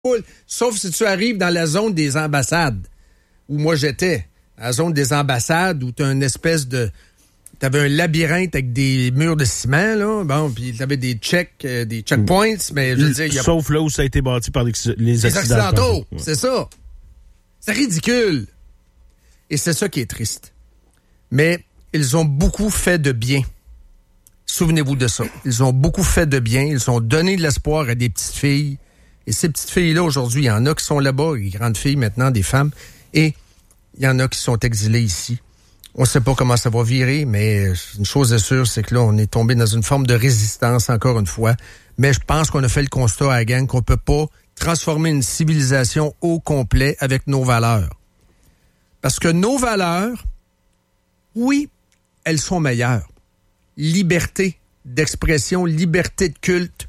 Sauf si tu arrives dans la zone des ambassades, où moi j'étais, la zone des ambassades, où tu as une espèce de... T'avais un labyrinthe avec des murs de ciment, là. Bon, puis t'avais des checkpoints, mais je veux dire... Sauf là où ça a été bâti par les Occidentaux. Ouais. C'est ça. C'est ridicule. Et c'est ça qui est triste. Mais ils ont beaucoup fait de bien. Souvenez-vous de ça. Ils ont beaucoup fait de bien. Ils ont donné de l'espoir à des petites filles. Et ces petites filles-là, aujourd'hui, il y en a qui sont là-bas, les grandes filles maintenant, des femmes. Et il y en a qui sont exilées ici. On ne sait pas comment ça va virer, mais une chose est sûre, c'est que là, on est tombé dans une forme de résistance, encore une fois. Mais je pense qu'on a fait le constat à la gang qu'on ne peut pas transformer une civilisation au complet avec nos valeurs. Parce que nos valeurs, oui, elles sont meilleures. Liberté d'expression, liberté de culte,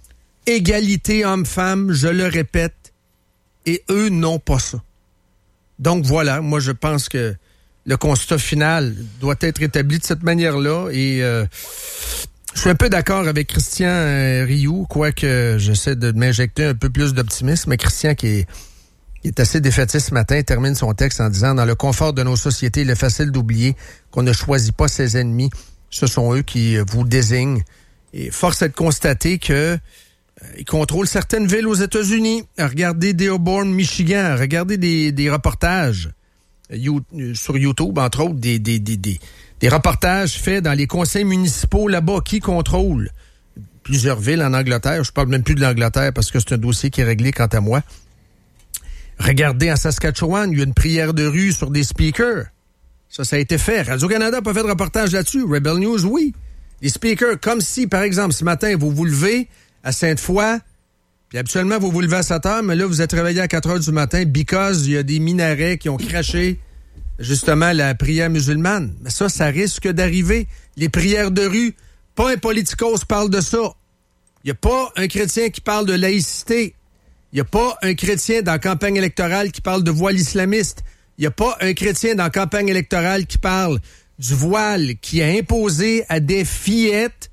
égalité homme-femme, je le répète, et eux n'ont pas ça. Donc voilà, moi je pense que le constat final doit être établi de cette manière-là. Et je suis un peu d'accord avec Christian Rioux, quoique j'essaie de m'injecter un peu plus d'optimisme. Mais Christian, qui est assez défaitiste ce matin, termine son texte en disant « Dans le confort de nos sociétés, il est facile d'oublier qu'on ne choisit pas ses ennemis. Ce sont eux qui vous désignent. » Et force est de constater que ils contrôlent certaines villes aux États-Unis. Regardez Dearborn, Michigan. Regardez des reportages sur YouTube, entre autres, des reportages faits dans les conseils municipaux là-bas. Qui contrôle plusieurs villes en Angleterre? Je parle même plus de l'Angleterre parce que c'est un dossier qui est réglé quant à moi. Regardez en Saskatchewan, il y a une prière de rue sur des speakers. Ça a été fait. Radio-Canada n'a pas fait de reportage là-dessus. Rebel News, oui. Les speakers, comme si, par exemple, ce matin, vous vous levez à Sainte-Foy, puis habituellement, vous vous levez à 7 heures, mais là, vous êtes réveillé à 4 heures du matin because il y a des minarets qui ont craché, justement, la prière musulmane. Mais ça risque d'arriver. Les prières de rue, pas un politicos parle de ça. Il n'y a pas un chrétien qui parle de laïcité. Il n'y a pas un chrétien dans la campagne électorale qui parle de voile islamiste. Il n'y a pas un chrétien dans la campagne électorale qui parle du voile qui a imposé à des fillettes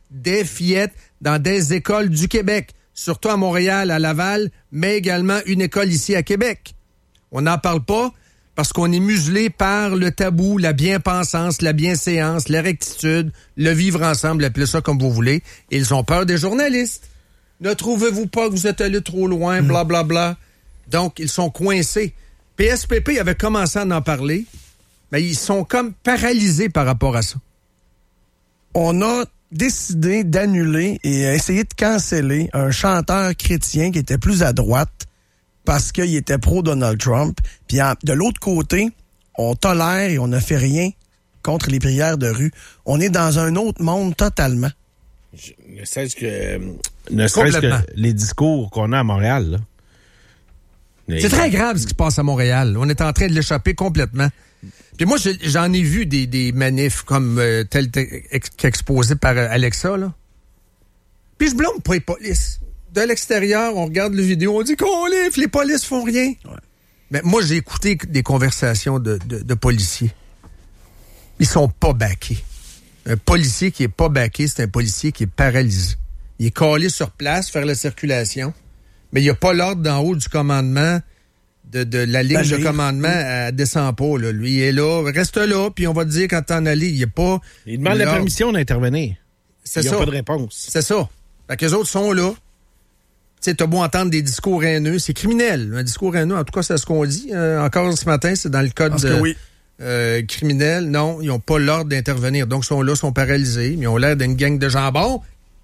dans des écoles du Québec, surtout à Montréal, à Laval, mais également une école ici à Québec. On n'en parle pas parce qu'on est muselé par le tabou, la bien-pensance, la bienséance, la rectitude, le vivre ensemble, appelez ça comme vous voulez. Ils ont peur des journalistes. Ne trouvez-vous pas que vous êtes allé trop loin, blablabla. Bla, bla. Donc, ils sont coincés. PSPP avait commencé à en parler, mais ils sont comme paralysés par rapport à ça. On a décidé d'annuler et essayer de canceller un chanteur chrétien qui était plus à droite parce qu'il était pro-Donald Trump. Puis de l'autre côté, on tolère et on ne fait rien contre les prières de rue. On est dans un autre monde totalement. Ne serait-ce que les discours qu'on a à Montréal, là. C'est très grave ce qui se passe à Montréal. On est en train de l'échapper complètement. Puis moi, j'en ai vu des manifs comme tel qu'exposé par Alexa, là. Puis je blâme pas les polices. De l'extérieur, on regarde la vidéo, on dit qu'on les polices font rien. Ouais. Mais moi, j'ai écouté des conversations de policiers. Ils sont pas backés. Un policier qui est pas backé, c'est un policier qui est paralysé. Il est calé sur place, faire la circulation, mais il n'y a pas l'ordre d'en haut du commandement, de la ligne de commandement, elle descend pas, là. Lui, il est là, reste là, puis on va te dire quand t'en aller. Il n'y a pas... Il demande la permission d'intervenir. C'est ça. Il n'y a pas de réponse. C'est ça. Fait qu'eux autres sont là. Tu sais, t'as beau entendre des discours haineux, c'est criminel. Un discours haineux, en tout cas, c'est ce qu'on dit. Encore ce matin, c'est dans le code criminel. Non, ils n'ont pas l'ordre d'intervenir. Donc, ils sont là, sont paralysés, mais ils ont l'air d'une gang de jambons.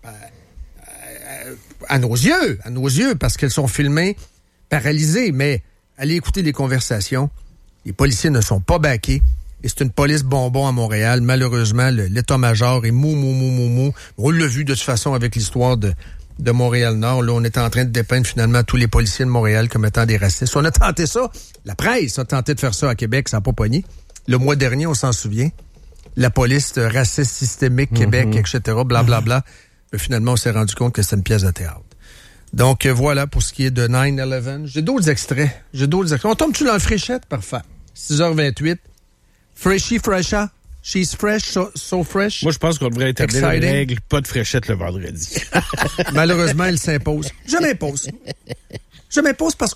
À nos yeux, parce qu'ils sont filmés, paralysés. Mais allez écouter les conversations. Les policiers ne sont pas backés. Et c'est une police bonbon à Montréal. Malheureusement, l'état-major est mou. On l'a vu de toute façon avec l'histoire de Montréal-Nord. Là, on est en train de dépeindre finalement tous les policiers de Montréal comme étant des racistes. On a tenté ça. La presse a tenté de faire ça à Québec. Ça n'a pas pogné. Le mois dernier, on s'en souvient. La police raciste systémique, Québec, etc., blablabla. Mais finalement, on s'est rendu compte que c'est une pièce de théâtre. Donc, voilà pour ce qui est de 9/11. J'ai d'autres extraits. On tombe-tu dans le fréchette? Parfait. 6h28. Fresha. She's fresh, so fresh. Moi, je pense qu'on devrait établir une règle, pas de fréchette le vendredi. Malheureusement, elle s'impose. Je m'impose. Je m'impose parce